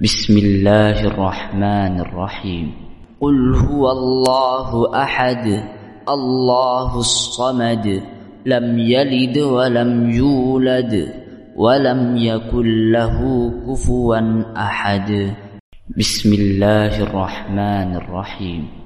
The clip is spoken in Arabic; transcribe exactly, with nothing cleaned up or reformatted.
بسم الله الرحمن الرحيم. قل هو الله أحد الله الصمد لم يلد ولم يولد ولم يكن له كفوا أحد. بسم الله الرحمن الرحيم.